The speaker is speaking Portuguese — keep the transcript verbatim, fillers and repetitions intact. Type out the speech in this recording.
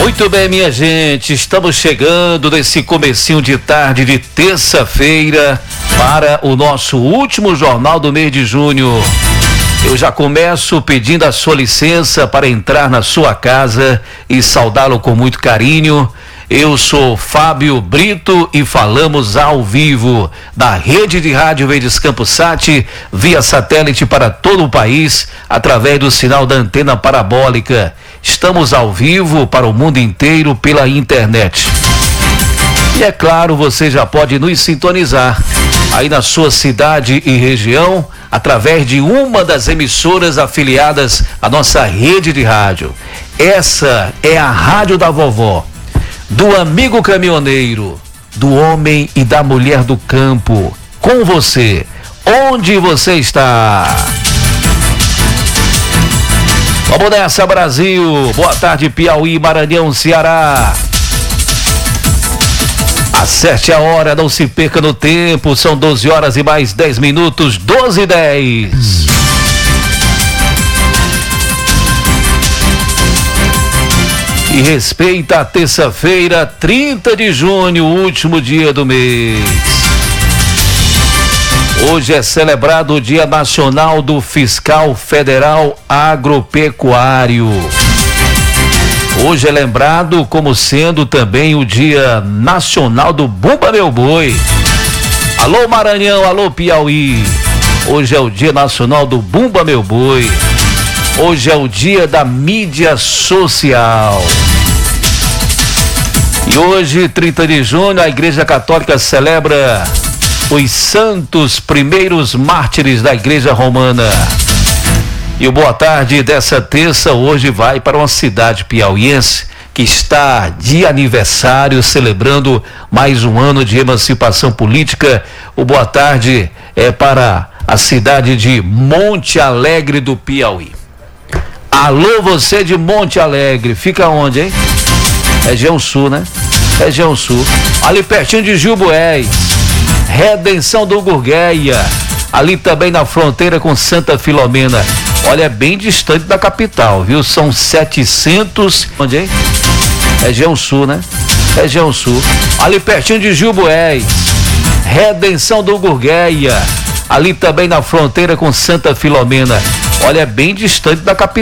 Muito bem, minha gente, estamos chegando nesse comecinho de tarde de terça-feira para o nosso último jornal do mês de junho. Eu já começo pedindo a sua licença para entrar na sua casa e saudá-lo com muito carinho. Eu sou Fábio Brito e falamos ao vivo da Rede de Rádio Verdes Campos Sat, via satélite para todo o país, através do sinal da antena parabólica. Estamos ao vivo para o mundo inteiro pela internet. E é claro, você já pode nos sintonizar aí na sua cidade e região, através de uma das emissoras afiliadas à nossa rede de rádio. Essa é a Rádio da Vovó, do amigo caminhoneiro, do homem e da mulher do campo. Com você, onde você está? Vamos nessa, Brasil. Boa tarde, Piauí, Maranhão, Ceará. Acerte a hora, não se perca no tempo. São doze horas e mais dez minutos, doze e dez. E respeita a terça-feira, trinta de junho, último dia do mês. Hoje é celebrado o Dia Nacional do Fiscal Federal Agropecuário. Hoje é lembrado como sendo também o Dia Nacional do Bumba Meu Boi. Alô Maranhão, alô Piauí. Hoje é o Dia Nacional do Bumba Meu Boi. Hoje é o dia da mídia social. E hoje, trinta de junho, a Igreja Católica celebra os santos primeiros mártires da Igreja Romana. E o boa tarde dessa terça hoje vai para uma cidade piauiense que está de aniversário, celebrando mais um ano de emancipação política. O boa tarde é para a cidade de Monte Alegre do Piauí. Alô, você de Monte Alegre, fica onde, hein? Região Sul, né? Região Sul, ali pertinho de Gilboés, Redenção do Gurgueia, ali também na fronteira com Santa Filomena. Olha, é bem distante da capital, viu? São setecentos... Onde, hein? Região Sul, né? Região Sul, ali pertinho de Gilboés, Redenção do Gurgueia, ali também na fronteira com Santa Filomena. Olha, é bem distante da capital.